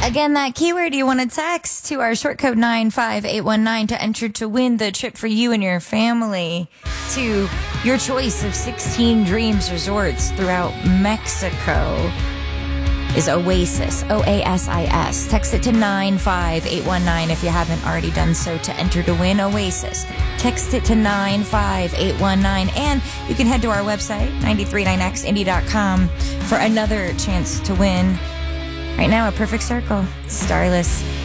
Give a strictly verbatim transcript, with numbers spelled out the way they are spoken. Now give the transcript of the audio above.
Again, that keyword you want to text to our short code nine five eight one nine to enter to win the trip for you and your family to your choice of sixteen Dreams resorts throughout Mexico. Is Oasis, O A S I S. Text it to nine five eight one nine if you haven't already done so to enter to win Oasis. Text it to nine five eight one nine, and you can head to our website, nine three nine x indie dot com, for another chance to win. Right now, A Perfect Circle, Starless.